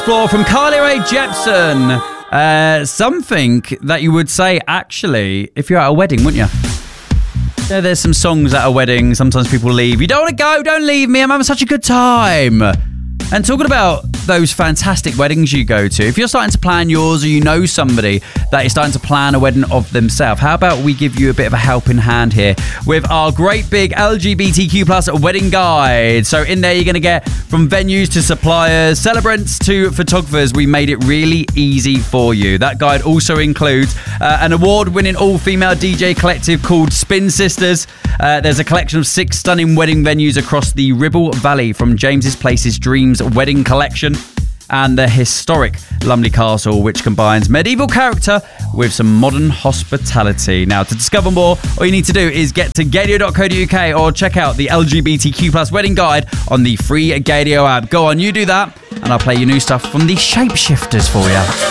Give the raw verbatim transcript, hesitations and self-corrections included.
Explore from Carly Rae Jepsen. Uh, something that you would say, actually, if you're at a wedding, wouldn't you? Yeah, there's some songs at a wedding. Sometimes people leave. You don't want to go, don't leave me. I'm having such a good time. And talking about those fantastic weddings you go to, if you're starting to plan yours or you know somebody that is starting to plan a wedding of themselves, how about we give you a bit of a helping hand here with our great big L G B T Q plus wedding guide. So in there, you're going to get from venues to suppliers, celebrants to photographers. We made it really easy for you. That guide also includes uh, an award-winning all-female D J collective called Spin Sisters. Uh, there's a collection of six stunning wedding venues across the Ribble Valley, from James's Place's Dreams Wedding Collection and the historic Lumley Castle, which combines medieval character with some modern hospitality. Now, to discover more, all you need to do is get to gadio dot co dot U K or check out the L G B T Q plus wedding guide on the free Gadio app. Go on, you do that, and I'll play you new stuff from the Shapeshifters for you.